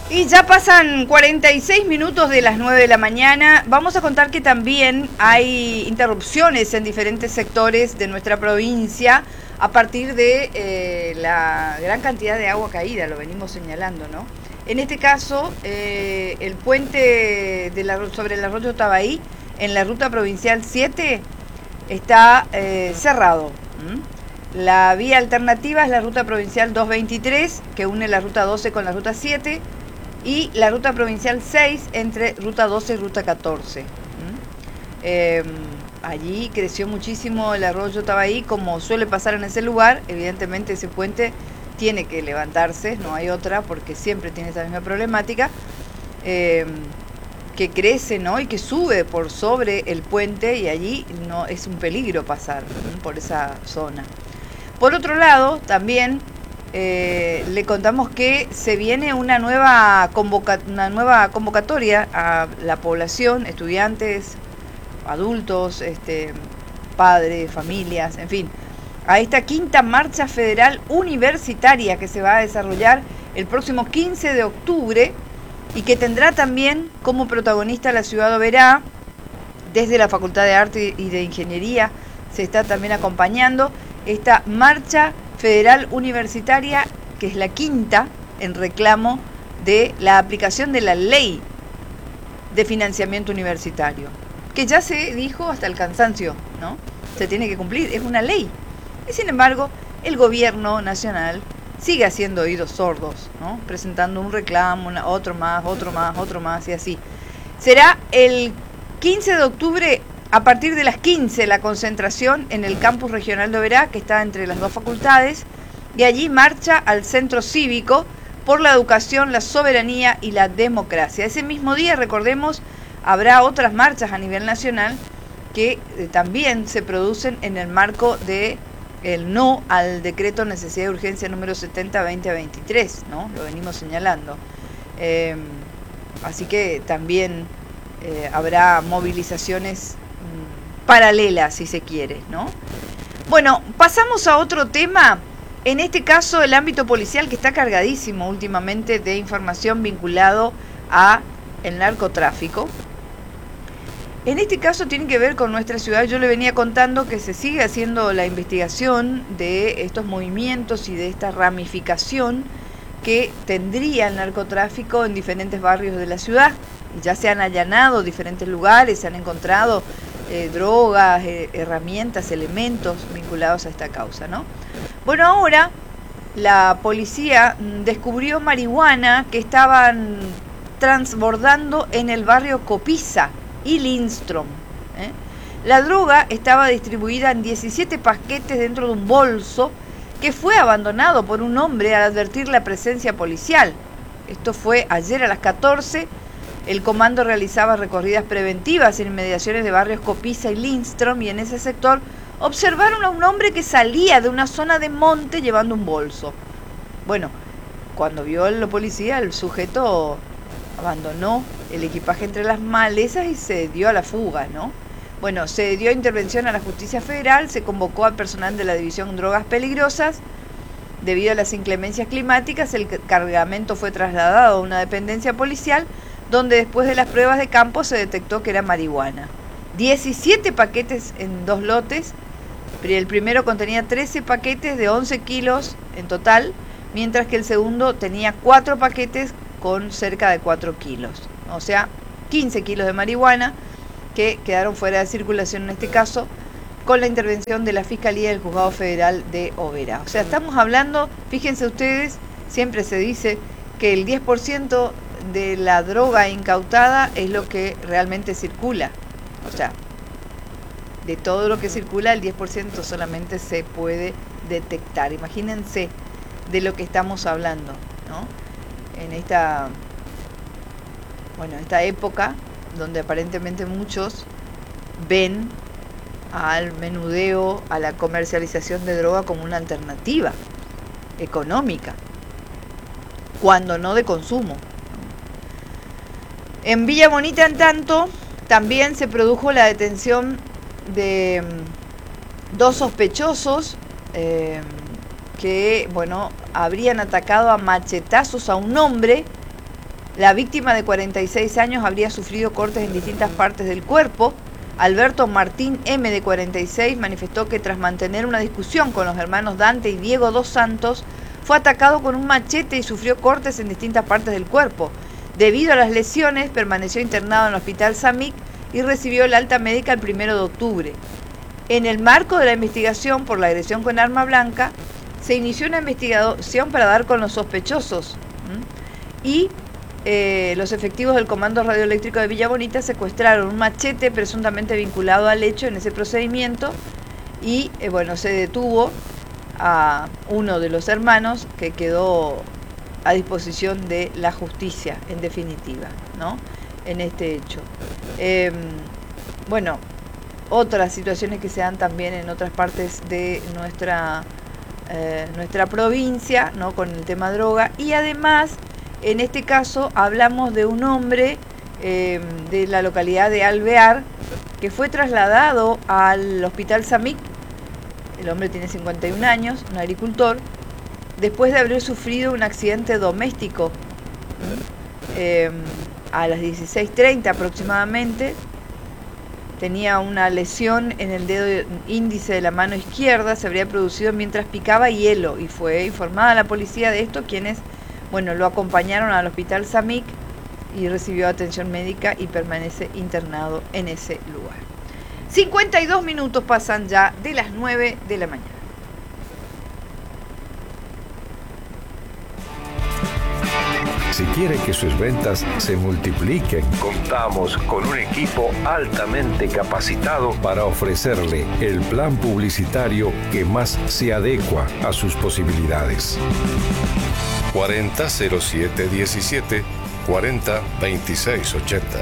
Y ya pasan 46 minutos de las 9 de la mañana. Vamos a contar que también hay interrupciones en diferentes sectores de nuestra provincia a partir de la gran cantidad de agua caída, lo venimos señalando, ¿no? En este caso, el puente sobre el arroyo Tabaí, en la ruta provincial 7, está cerrado. La vía alternativa es la ruta provincial 223, que une la ruta 12 con la ruta 7, y la ruta provincial 6 entre ruta 12 y ruta 14. Allí creció muchísimo el arroyo Tabaí, como suele pasar en ese lugar. Evidentemente ese puente tiene que levantarse, no hay otra, porque siempre tiene esa misma problemática, que crece, ¿no? Y que sube por sobre el puente, y allí no es un peligro pasar por esa zona. Por otro lado, también le contamos que se viene una nueva convocatoria a la población, estudiantes, adultos, padres, familias, en fin, a esta quinta marcha federal universitaria que se va a desarrollar el próximo 15 de octubre y que tendrá también como protagonista la ciudad de Oberá. Desde la Facultad de Arte y de Ingeniería se está también acompañando esta marcha federal universitaria, que es la quinta en reclamo de la aplicación de la ley de financiamiento universitario, que ya se dijo hasta el cansancio, ¿no? Se tiene que cumplir, es una ley. Y sin embargo, el gobierno nacional sigue haciendo oídos sordos, ¿no? Presentando un reclamo, otro más y así. Será el 15 de octubre a partir de las 15 la concentración en el campus regional de Oberá, que está entre las dos facultades, y allí marcha al centro cívico por la educación, la soberanía y la democracia. Ese mismo día, recordemos, habrá otras marchas a nivel nacional que también se producen en el marco de el no al decreto de necesidad de urgencia número 70-2023, ¿no? Lo venimos señalando. Así que también habrá movilizaciones paralelas, si se quiere, ¿no? Bueno, pasamos a otro tema. En este caso, el ámbito policial, que está cargadísimo últimamente de información vinculado a el narcotráfico. En este caso tiene que ver con nuestra ciudad. Yo le venía contando que se sigue haciendo la investigación de estos movimientos y de esta ramificación que tendría el narcotráfico en diferentes barrios de la ciudad. Ya se han allanado diferentes lugares, se han encontrado drogas, herramientas, elementos vinculados a esta causa, ¿no? Bueno, ahora la policía descubrió marihuana que estaban transbordando en el barrio Copisa y Lindström. La droga estaba distribuida en 17 paquetes dentro de un bolso que fue abandonado por un hombre al advertir la presencia policial. Esto fue ayer a las 14. El comando realizaba recorridas preventivas en inmediaciones de barrios Copisa y Lindström, y en ese sector observaron a un hombre que salía de una zona de monte llevando un bolso. Bueno, cuando vio a la policía, el sujeto abandonó el equipaje entre las malezas y se dio a la fuga, ¿no? Bueno, se dio intervención a la Justicia Federal, se convocó al personal de la División Drogas Peligrosas. Debido a las inclemencias climáticas, el cargamento fue trasladado a una dependencia policial, donde después de las pruebas de campo se detectó que era marihuana. 17 paquetes en 2 lotes. El primero contenía 13 paquetes de 11 kilos en total, mientras que el segundo tenía 4 paquetes con cerca de 4 kilos. O sea, 15 kilos de marihuana que quedaron fuera de circulación en este caso, con la intervención de la Fiscalía del Juzgado Federal de Oberá. O sea, estamos hablando, fíjense ustedes, siempre se dice que el 10% de la droga incautada es lo que realmente circula. O sea, de todo lo que circula, el 10% solamente se puede detectar. Imagínense de lo que estamos hablando, ¿no? En esta época donde aparentemente muchos ven al menudeo, a la comercialización de droga como una alternativa económica, cuando no de consumo. En Villa Bonita, en tanto, también se produjo la detención de 2 sospechosos que, habrían atacado a machetazos a un hombre La víctima de 46 años habría sufrido cortes en distintas partes del cuerpo. Alberto Martín M., de 46, manifestó que tras mantener una discusión con los hermanos Dante y Diego dos Santos, fue atacado con un machete y sufrió cortes en distintas partes del cuerpo. Debido a las lesiones, permaneció internado en el Hospital Samic y recibió el alta médica el 1 de octubre. En el marco de la investigación por la agresión con arma blanca, se inició una investigación para dar con los sospechosos. Y los efectivos del Comando Radioeléctrico de Villa Bonita secuestraron un machete presuntamente vinculado al hecho en ese procedimiento y se detuvo a uno de los hermanos, que quedó a disposición de la justicia en definitiva, ¿no?, en este hecho. Otras situaciones que se dan también en otras partes de nuestra provincia, ¿no?, con el tema droga. Y además, en este caso, hablamos de un hombre de la localidad de Alvear que fue trasladado al Hospital Samic. El hombre tiene 51 años, un agricultor, después de haber sufrido un accidente doméstico a las 16:30 aproximadamente. Tenía una lesión en el dedo índice de la mano izquierda, se habría producido mientras picaba hielo, y fue informada la policía de esto, quienes lo acompañaron al Hospital Samic y recibió atención médica y permanece internado en ese lugar. 52 minutos pasan ya de las 9 de la mañana. Si quiere que sus ventas se multipliquen, contamos con un equipo altamente capacitado para ofrecerle el plan publicitario que más se adecua a sus posibilidades. 400717 402680.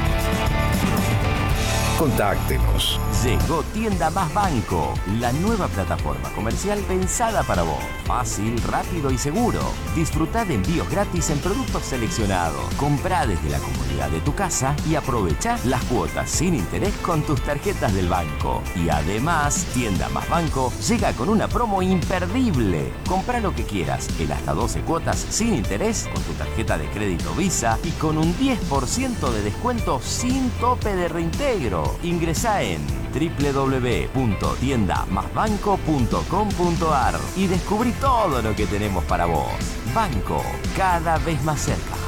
Contáctenos. Llegó Tienda Más Banco, la nueva plataforma comercial pensada para vos. Fácil, rápido y seguro. Disfrutá de envíos gratis en productos seleccionados. Comprá desde la comodidad de tu casa y aprovechá las cuotas sin interés con tus tarjetas del banco. Y además, Tienda Más Banco llega con una promo imperdible. Comprá lo que quieras en hasta 12 cuotas sin interés con tu tarjeta de crédito Visa y con un 10% de descuento sin tope de reintegro. Ingresá en www.tiendamasbanco.com.ar y descubrí todo lo que tenemos para vos. Banco, cada vez más cerca.